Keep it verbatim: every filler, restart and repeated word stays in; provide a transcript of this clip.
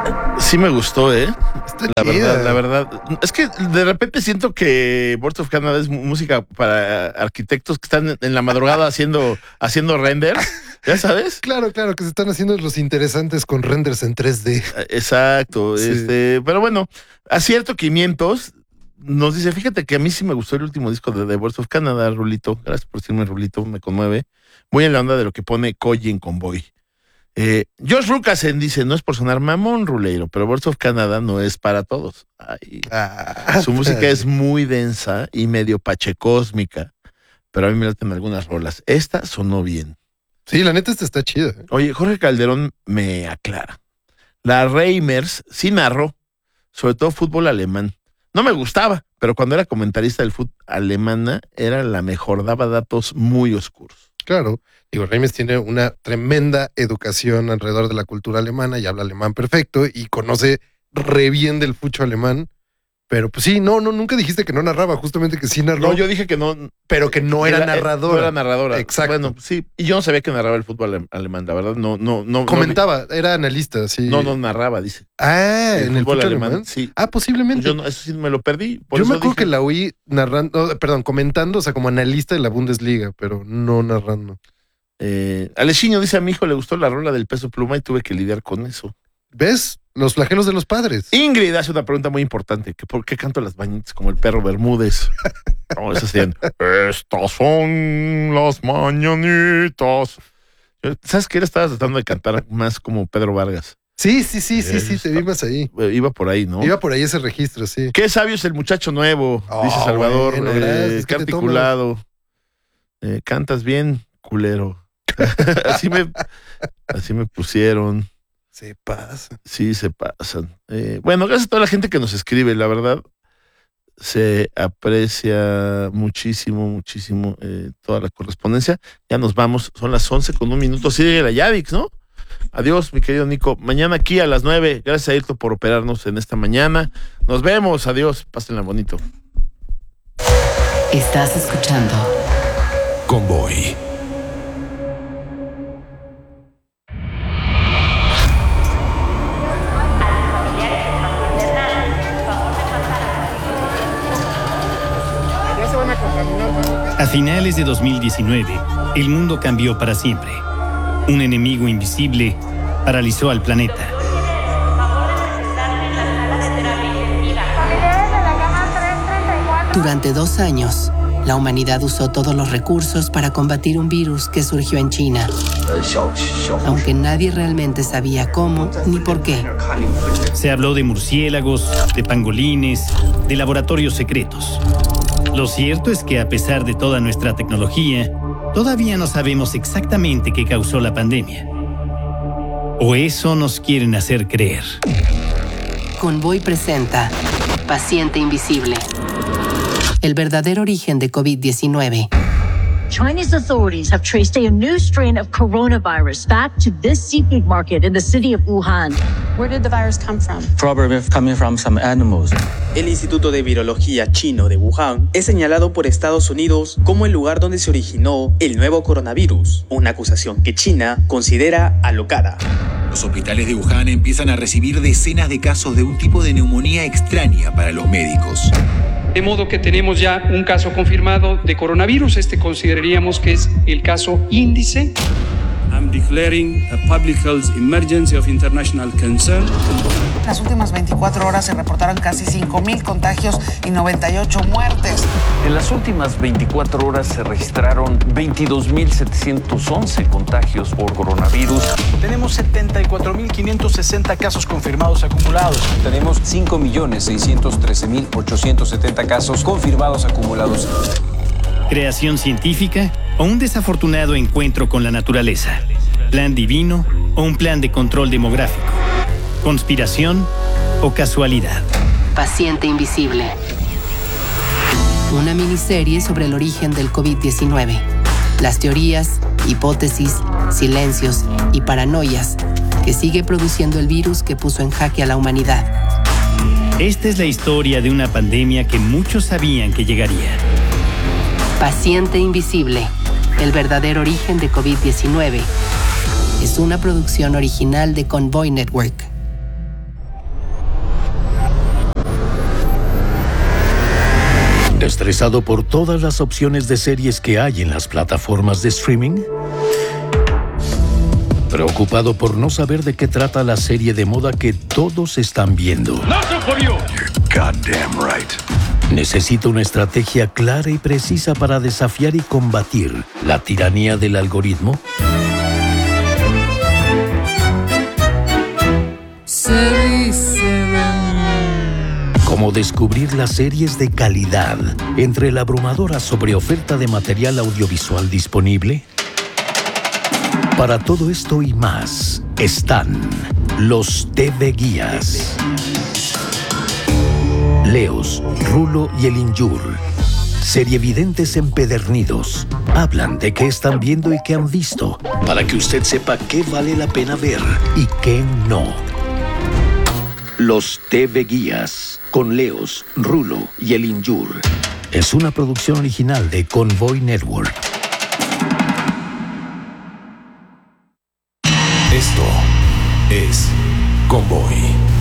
Sí me gustó, ¿eh? Está la chida. verdad, la verdad. Es que de repente siento que Birds of Canada es música para arquitectos que están en la madrugada haciendo, haciendo renders, ¿ya sabes? Claro, claro, que se están haciendo los interesantes con renders en tres D. Exacto, Sí. este, pero bueno, acierto quinientos nos dice, fíjate que a mí sí me gustó el último disco de The Birds of Canada, Rulito. Gracias por decirme Rulito, me conmueve. Voy en la onda de lo que pone Koji en Convoy. Eh, Josh Rucasen dice, no es por sonar mamón, Ruleiro, pero Birds of Canada no es para todos. Ay, Ah, su música es muy densa y medio pachecósmica, pero a mí me laten algunas rolas. Esta sonó bien. Sí, la neta esta está chida. Oye, Jorge Calderón me aclara. La Reimers sí narró, sobre todo fútbol alemán. No me gustaba, pero cuando era comentarista del fútbol alemana era la mejor, daba datos muy oscuros. Claro, digo, Reimes tiene una tremenda educación alrededor de la cultura alemana y habla alemán perfecto y conoce re bien del fucho alemán, pero pues sí, no, no, nunca dijiste que no narraba, justamente que sí narró. No, yo dije que no. Pero que no era, era narradora. No era narradora. Exacto. Bueno, sí, y yo no sabía que narraba el fútbol ale- alemán, la verdad, no, no, no. Comentaba, no, era analista, sí. No, no narraba, dice. Ah, el en el fútbol alemán. alemán. Sí. Ah, posiblemente. Yo no, eso sí me lo perdí. Por yo eso me acuerdo dije... que la oí narrando, perdón, comentando, o sea, como analista de la Bundesliga, pero no narrando. Eh, Alexiño dice, a mi hijo le gustó la rola del Peso Pluma y tuve que lidiar con eso. ¿Ves? Los flagelos de los padres. Ingrid hace una pregunta muy importante, que ¿por qué canto las mañanitas como el perro Bermúdez? No, esas serían, estas son las mañanitas. ¿Sabes qué? Él estaba tratando de cantar más como Pedro Vargas. Sí, sí, sí, sí, sí, te vi más ahí. Iba por ahí, ¿no? Iba por ahí ese registro, sí. Qué sabio es el muchacho nuevo, oh, dice Salvador. Bueno, eh, qué articulado. Eh, cantas bien, culero. así, me, así me pusieron. Se pasan. Sí, se pasan. Eh, bueno, gracias a toda la gente que nos escribe, la verdad. Se aprecia muchísimo, muchísimo eh, toda la correspondencia. Ya nos vamos, son las once con un minuto. Sigue la Yavix, ¿no? Adiós, mi querido Nico. Mañana aquí a las nueve. Gracias a Ayrton por operarnos en esta mañana. Nos vemos. Adiós. Pásenla bonito. Estás escuchando Convoy. A finales de dos mil diecinueve, el mundo cambió para siempre. Un enemigo invisible paralizó al planeta. Durante dos años, la humanidad usó todos los recursos para combatir un virus que surgió en China, aunque nadie realmente sabía cómo ni por qué. Se habló de murciélagos, de pangolines, de laboratorios secretos. Lo cierto es que a pesar de toda nuestra tecnología, todavía no sabemos exactamente qué causó la pandemia. O eso nos quieren hacer creer. Convoy presenta Paciente Invisible. El verdadero origen de COVID diecinueve. Chinese authorities have traced a new strain of coronavirus back to this seafood market in the city of Wuhan. Where did the virus come from? Probably coming from some animals. El Instituto de Virología chino de Wuhan es señalado por Estados Unidos como el lugar donde se originó el nuevo coronavirus, una acusación que China considera alocada. Los hospitales de Wuhan empiezan a recibir decenas de casos de un tipo de neumonía extraña para los médicos. De modo que tenemos ya un caso confirmado de coronavirus. Este consideraríamos que es el caso índice. I'm declaring a public health emergency of international concern. En las últimas veinticuatro horas se reportaron casi cinco mil contagios y noventa y ocho muertes. En las últimas veinticuatro horas se registraron veintidós mil setecientos once contagios por coronavirus. Tenemos setenta y cuatro mil quinientos sesenta casos confirmados acumulados. Tenemos cinco millones seiscientos trece mil ochocientos setenta casos confirmados acumulados. ¿Creación científica o un desafortunado encuentro con la naturaleza? ¿Plan divino o un plan de control demográfico? ¿Conspiración o casualidad? Paciente Invisible. Una miniserie sobre el origen del COVID diecinueve. Las teorías, hipótesis, silencios y paranoias que sigue produciendo el virus que puso en jaque a la humanidad. Esta es la historia de una pandemia que muchos sabían que llegaría. Paciente Invisible, el verdadero origen de COVID diecinueve. Es una producción original de Convoy Network. ¿Estresado por todas las opciones de series que hay en las plataformas de streaming? ¿Preocupado por no saber de qué trata la serie de moda que todos están viendo? You're goddamn right. ¿Necesita una estrategia clara y precisa para desafiar y combatir la tiranía del algoritmo? ¿Cómo descubrir las series de calidad entre la abrumadora sobreoferta de material audiovisual disponible? Para todo esto y más, están los T V Guías. Leos, Rulo y el Injur, serievidentes empedernidos, hablan de qué están viendo y qué han visto, para que usted sepa qué vale la pena ver y qué no. Los T V Guías, con Leos, Rulo y el Injur, es una producción original de Convoy Network. Esto es Convoy.